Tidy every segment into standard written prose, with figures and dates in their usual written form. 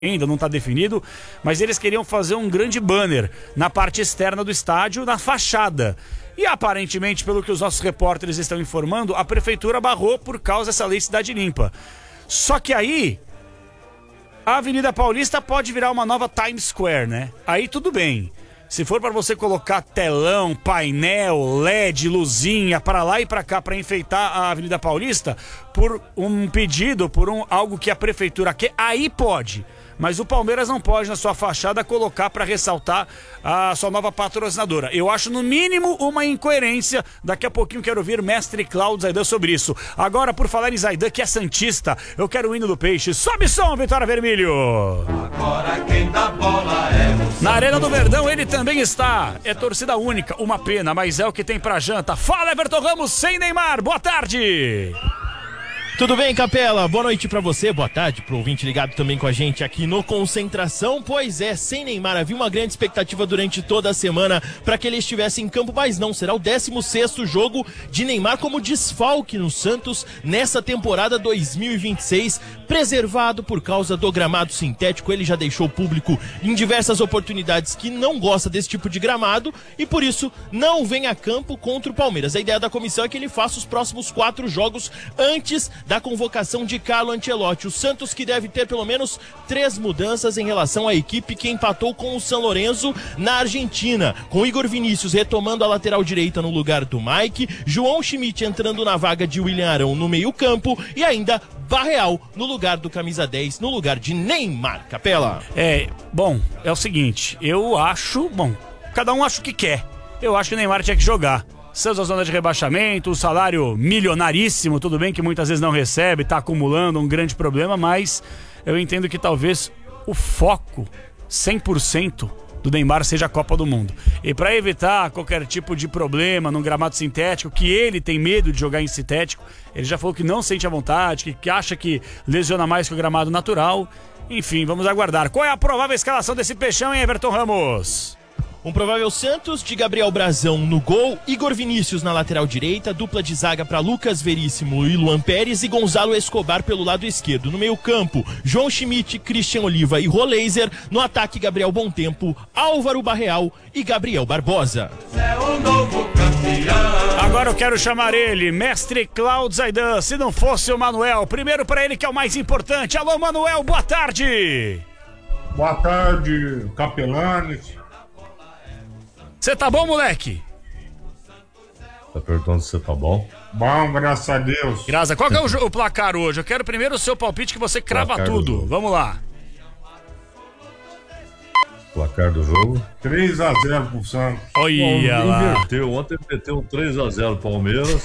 ainda não está definido, mas eles queriam fazer um grande banner na parte externa do estádio, na fachada. E aparentemente, pelo que os nossos repórteres estão informando, a prefeitura barrou por causa dessa lei Cidade Limpa. Só que aí, a Avenida Paulista pode virar uma nova Times Square, né? Aí tudo bem. Se for para você colocar telão, painel, LED, luzinha, para lá e para cá, para enfeitar a Avenida Paulista, por um pedido, algo que a prefeitura quer, aí pode. Mas o Palmeiras não pode, na sua fachada, colocar para ressaltar a sua nova patrocinadora. Eu acho, no mínimo, uma incoerência. Daqui a pouquinho quero ouvir mestre Cláudio Zaidan sobre isso. Agora, por falar em Zaidan, que é santista, eu quero o hino do Peixe. Sobe som, Vitória Vermelho! Agora quem dá bola é o... Na Arena do Verdão ele também está. É torcida única, uma pena, mas é o que tem pra janta. Fala, Everton Ramos, sem Neymar. Boa tarde! Tudo bem, Capela? Boa noite pra você, boa tarde pro ouvinte ligado também com a gente aqui no Concentração. Pois é, sem Neymar, havia uma grande expectativa durante toda a semana para que ele estivesse em campo, mas não, será o 16º jogo de Neymar como desfalque no Santos nessa temporada 2026, preservado por causa do gramado sintético. Ele já deixou público em diversas oportunidades que não gosta desse tipo de gramado e por isso não vem a campo contra o Palmeiras. A ideia da comissão é que ele faça os próximos 4 jogos antes da convocação de Carlo Ancelotti. O Santos, que deve ter pelo menos 3 mudanças em relação à equipe que empatou com o San Lorenzo na Argentina, com Igor Vinícius retomando a lateral direita no lugar do Mike, João Schmidt entrando na vaga de William Arão no meio campo e ainda Barreal no lugar do camisa 10, no lugar de Neymar. Capela. É o seguinte, eu acho, cada um acha o que quer. Eu acho que o Neymar tinha que jogar. Santos na zona de rebaixamento, um salário milionaríssimo, tudo bem que muitas vezes não recebe, tá acumulando um grande problema, mas eu entendo que talvez o foco 100% do Neymar seja a Copa do Mundo. E para evitar qualquer tipo de problema num gramado sintético, que ele tem medo de jogar em sintético, ele já falou que não sente a vontade, que acha que lesiona mais que o gramado natural. Enfim, vamos aguardar. Qual é a provável escalação desse peixão, hein, Everton Ramos? Um provável Santos de Gabriel Brazão no gol, Igor Vinícius na lateral direita, dupla de zaga para Lucas Veríssimo e Luan Pérez e Gonzalo Escobar pelo lado esquerdo. No meio campo, João Schmidt, Christian Oliva e Roleiser. No ataque, Gabriel Bontempo, Álvaro Barreal e Gabriel Barbosa. É o novo campeão. Agora eu quero chamar ele, mestre Cláudio Zaidan, se não fosse o Manuel. Primeiro para ele que é o mais importante. Alô, Manuel, boa tarde. Boa tarde, Capelanes. Você tá bom, moleque? Tá perguntando se você tá bom? Bom, graças a Deus. Graça, qual que é o placar hoje? Eu quero primeiro o seu palpite que você crava Placar tudo. Vamos lá. Placar do jogo? 3-0 pro Santos. Olha lá. Inverteu. Ontem meteu um 3-0 Palmeiras.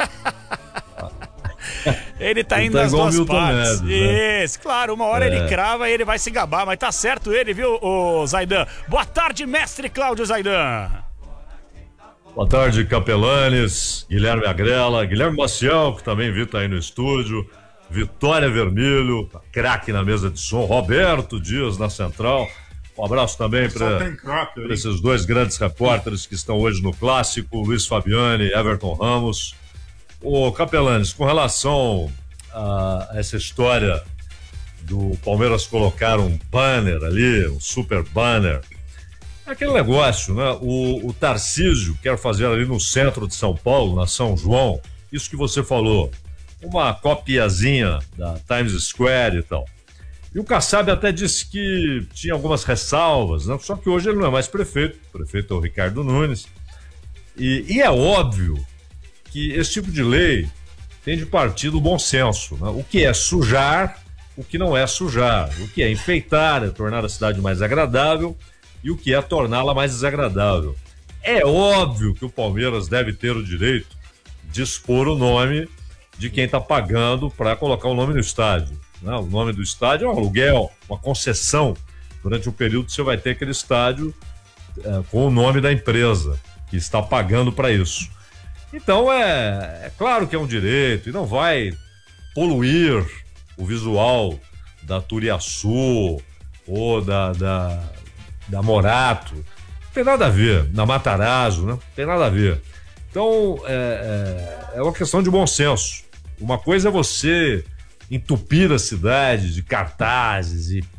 Ele tá Ele indo tá nas igual duas Milton partes. Neves, né? Isso, claro, uma hora ele crava e ele vai se gabar, mas tá certo ele, viu, ô Zaidan? Boa tarde, mestre Cláudio Zaidan. Boa tarde, Capelanes, Guilherme Agrela, Guilherme Maciel, que também vi tá aí no estúdio, Vitória Vermelho, craque na mesa de som, Roberto Dias na central. Um abraço também para esses 2 grandes repórteres que estão hoje no Clássico, Luiz Fabiani e Everton Ramos. Ô, Capelanes, com relação a essa história do Palmeiras colocar um banner ali, um super banner, é aquele negócio, né? O Tarcísio quer fazer ali no centro de São Paulo, na São João, isso que você falou, uma copiazinha da Times Square e tal. E o Kassab até disse que tinha algumas ressalvas, né? Só que hoje ele não é mais prefeito, o prefeito é o Ricardo Nunes, e é óbvio que esse tipo de lei tem de partir do bom senso, né? O que é sujar, o que não é sujar, o que é enfeitar, é tornar a cidade mais agradável e o que é torná-la mais desagradável. É óbvio que o Palmeiras deve ter o direito de expor o nome de quem está pagando para colocar o nome no estádio, né? O nome do estádio é um aluguel, uma concessão. Durante um período você vai ter aquele estádio com o nome da empresa que está pagando para isso. Então é claro que é um direito e não vai poluir o visual da Turiaçu ou da Morato. Não tem nada a ver, da Matarazzo, né? Não tem nada a ver. Então é uma questão de bom senso. Uma coisa é você entupir a cidade de cartazes e